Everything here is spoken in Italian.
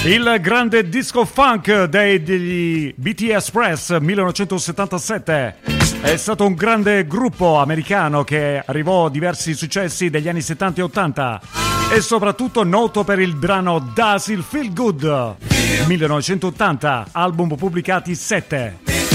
Il grande disco funk degli BT Express 1977 è stato un grande gruppo americano che arrivò a diversi successi degli anni 70 e 80 e soprattutto noto per il brano Does It Feel Good 1980, album pubblicati 7.